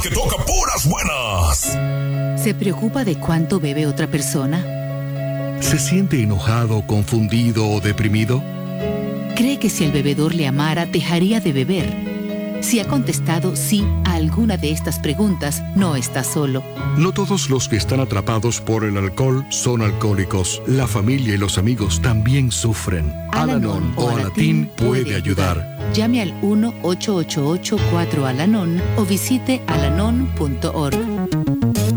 que toca puras buenas. ¿Se preocupa de cuánto bebe otra persona? ¿Se siente enojado, confundido o deprimido? ¿Cree que si el bebedor le amara, dejaría de beber? Si ha contestado sí a alguna de estas preguntas, no está solo. No todos los que están atrapados por el alcohol son alcohólicos. La familia y los amigos también sufren. Al-Anon o Alatín puede ayudar. Llame al 1-888-4-Al-Anon o visite alanon.org.